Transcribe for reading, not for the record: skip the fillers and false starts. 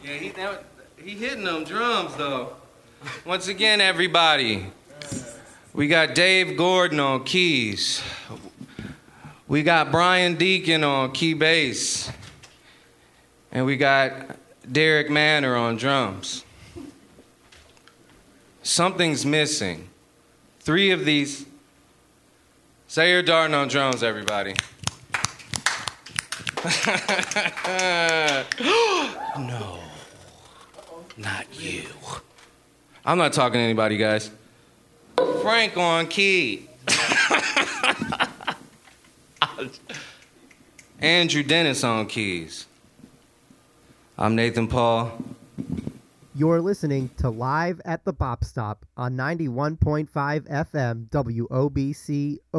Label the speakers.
Speaker 1: Yeah, he hitting them drums, though. Once again, everybody, we got Dave Gordon on keys. We got Brian Deacon on key bass. And we got Derek Manor on drums. Something's missing. 3 of these. Zaire Darden on drums, everybody. No, not you. I'm not talking to anybody, guys. Frank on key. Andrew Dennis on keys. I'm Nathan Paul.
Speaker 2: You're listening to Live at the Bop Stop on 91.5 FM WOBC